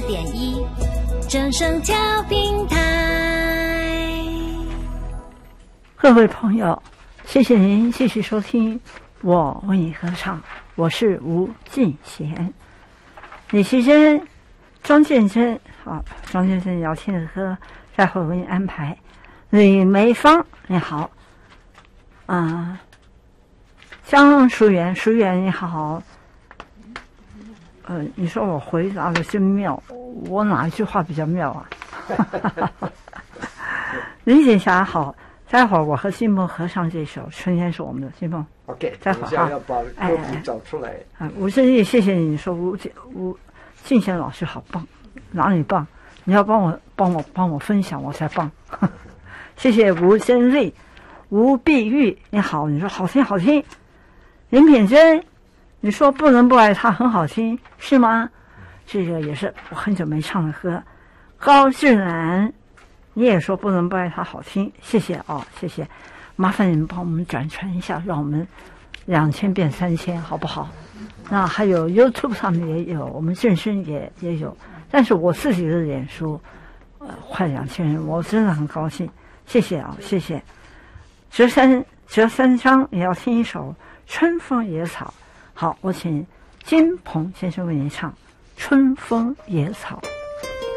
94.1正声调频台。 各位朋友，谢谢您继续收听我为你歌唱，我是吴敬贤。李奇珍、庄建珍，好，庄建珍要听的歌，待会儿为你安排。李梅芳，你好，江淑媛，淑媛你好。你说我回答的真妙，我哪一句话比较妙啊？林锦霞好，待会儿我和金鹏合唱这首《春天是我们的》，金鹏。 OK， 待会儿要把歌谱找出来。 吴振义，谢谢你说吴敬贤老师好棒，哪里棒？你要帮我分享，我才棒。谢谢吴振义，吴碧玉你好，你说好听好听。林品珍，你说不能不爱他很好听是吗？这个也是我很久没唱的歌。高志兰，你也说不能不爱他好听，谢谢哦，谢谢。麻烦你们帮我们转传一下，让我们2000变3000，好不好？那还有 YouTube 上面也有，我们正声也有，但是我自己的脸书，快2000人，我真的很高兴，谢谢啊，谢谢。折三章也要听一首《春风野草》，好，我请金鹏先生为您唱《春风野草》。